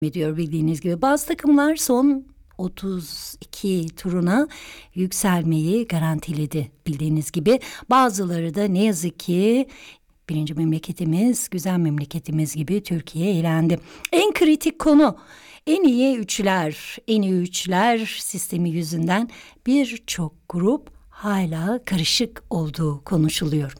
ediyor bildiğiniz gibi. Bazı takımlar son 32 turuna yükselmeyi garantiledi bildiğiniz gibi. Bazıları da ne yazık ki birinci memleketimiz, güzel memleketimiz gibi Türkiye elendi. En kritik konu en iyi üçler. En iyi üçler sistemi yüzünden birçok grup hala karışık olduğu konuşuluyor.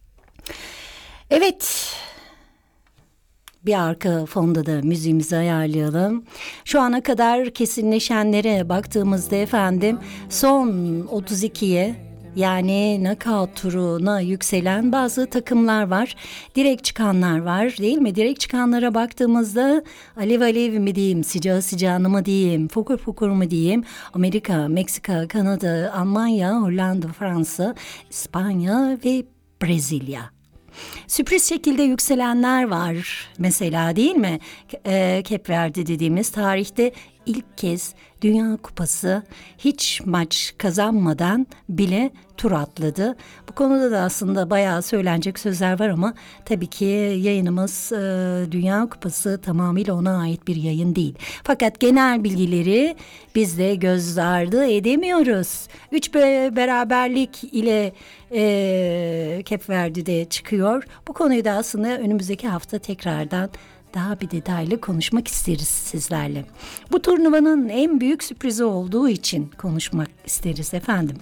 Evet. Bir arka fonda da müziğimizi ayarlayalım. Şu ana kadar kesinleşenlere baktığımızda efendim son 32'ye yani knockout turuna yükselen bazı takımlar var. Direkt çıkanlar var değil mi? Direkt çıkanlara baktığımızda alev alev mi diyeyim, sıcağı sıcağına mı diyeyim, fokur fokur mu diyeyim? Amerika, Meksika, Kanada, Almanya, Hollanda, Fransa, İspanya ve Brezilya. Sürpriz şekilde yükselenler var mesela değil mi? Cape Verde dediğimiz tarihte ilk kez Dünya Kupası hiç maç kazanmadan bile tur atladı. Bu konuda da aslında bayağı söylenecek sözler var ama tabii ki yayınımız Dünya Kupası tamamıyla ona ait bir yayın değil. Fakat genel bilgileri biz de göz ardı edemiyoruz. 3 beraberlik ile Cape Verde'de çıkıyor. Bu konuyu da aslında önümüzdeki hafta tekrardan daha bir detaylı konuşmak isteriz sizlerle. Bu turnuvanın en büyük sürprizi olduğu için konuşmak isteriz efendim.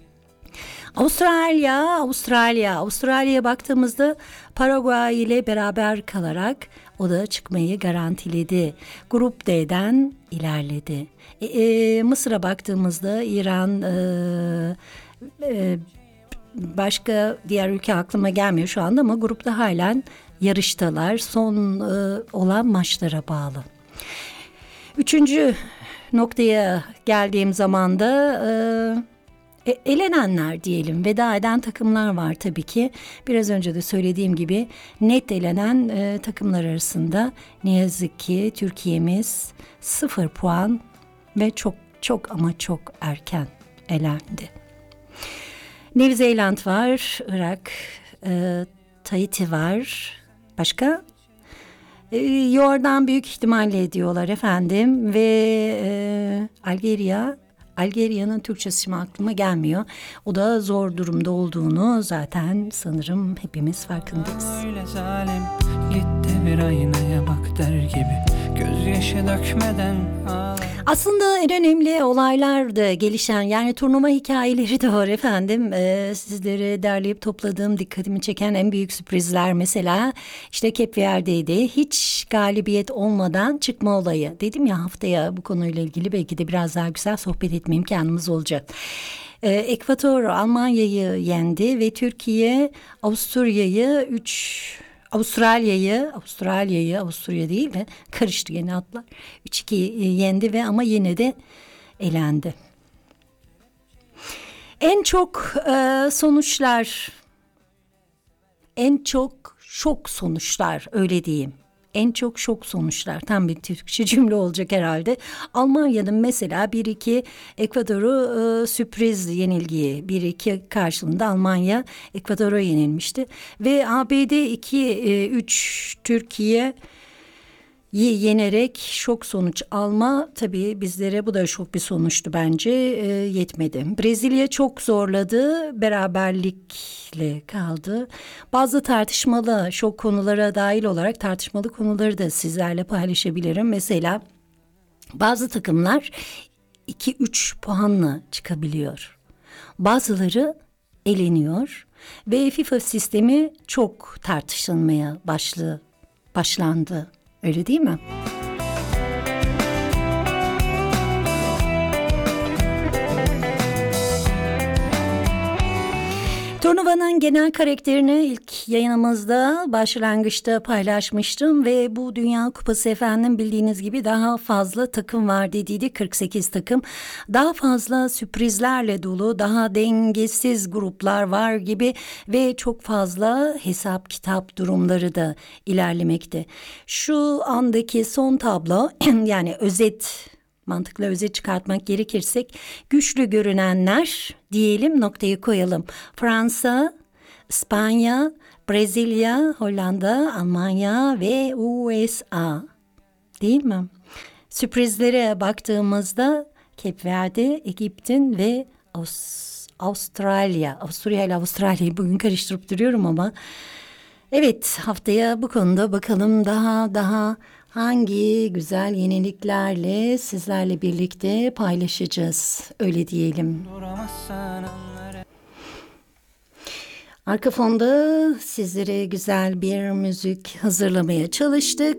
Avustralya'ya baktığımızda Paraguay ile beraber kalarak o da çıkmayı garantiledi. Grup D'den ilerledi. Mısır'a baktığımızda İran, başka diğer ülke aklıma gelmiyor şu anda ama grupta halen yarıştalar. Son olan maçlara bağlı. Üçüncü noktaya geldiğim zaman da elenenler diyelim, veda eden takımlar var tabii ki. Biraz önce de söylediğim gibi net elenen takımlar arasında ne yazık ki Türkiye'miz 0 puan ve çok ama çok erken elendi. New Zealand var, Irak, Tahiti var. Başka? Yordan büyük ihtimalle ediyorlar efendim ve Algerya'nın Türkçesi şimdi aklıma gelmiyor. O da zor durumda olduğunu zaten sanırım hepimiz farkındayız. Öyle zalim, git de bir aynaya bak der gibi gözyaşı dökmeden aslında en önemli olaylar da gelişen yani turnuva hikayeleri de var efendim. Sizlere derleyip topladığım dikkatimi çeken en büyük sürprizler mesela işte Cape Verde'ydi. Hiç galibiyet olmadan çıkma olayı. Dedim ya haftaya bu konuyla ilgili belki de biraz daha güzel sohbet etme imkanımız olacak. Ekvador Almanya'yı yendi ve Türkiye Avusturya değil de karıştı gene atlar. 3-2 yendi ve ama yine de elendi. En çok şok sonuçlar öyle diyeyim. En çok şok sonuçlar. Tam bir Türkçe cümle olacak herhalde. Almanya'nın mesela 1-2 Ekvador'u sürpriz yenilgiyi 1-2 karşılığında Almanya Ekvador'a yenilmişti. Ve ABD 2-3 Türkiye yenerek şok sonuç alma tabii bizlere bu da şok bir sonuçtu bence yetmedi. Brezilya çok zorladı, beraberlikle kaldı. Bazı tartışmalı şok konulara dahil olarak tartışmalı konuları da sizlerle paylaşabilirim. Mesela bazı takımlar 2-3 puanla çıkabiliyor. Bazıları eleniyor ve FIFA sistemi çok tartışılmaya başlandı. Öyle değil mi? Turnuvanın genel karakterini ilk yayınımızda başlangıçta paylaşmıştım ve bu Dünya Kupası efendim bildiğiniz gibi daha fazla takım var dediydik 48 takım. Daha fazla sürprizlerle dolu, daha dengesiz gruplar var gibi ve çok fazla hesap kitap durumları da ilerlemekte. Şu andaki son tablo yani mantıklı özet çıkartmak gerekirsek güçlü görünenler diyelim noktayı koyalım. Fransa, İspanya, Brezilya, Hollanda, Almanya ve USA değil mi? Sürprizlere baktığımızda Cape Verde, Egiptin ve Avustralya. Avusturya ile Avustralya'yı bugün karıştırıp duruyorum ama. Evet, haftaya bu konuda bakalım daha hangi güzel yeniliklerle sizlerle birlikte paylaşacağız. Öyle diyelim. Arka fonda sizlere güzel bir müzik hazırlamaya çalıştık.